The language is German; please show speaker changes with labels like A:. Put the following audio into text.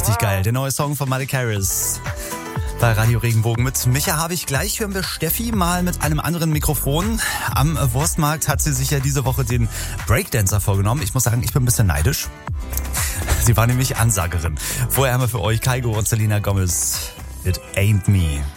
A: Richtig geil. Der neue Song von Miley Cyrus bei Radio Regenbogen. Mit Micha habe ich gleich, hören wir Steffi mal mit einem anderen Mikrofon. Am Wurstmarkt hat sie sich ja diese Woche den Breakdancer vorgenommen. Ich muss sagen, ich bin ein bisschen neidisch. Sie war nämlich Ansagerin. Vorher haben wir für euch Kygo und Selena Gomez. It Ain't Me.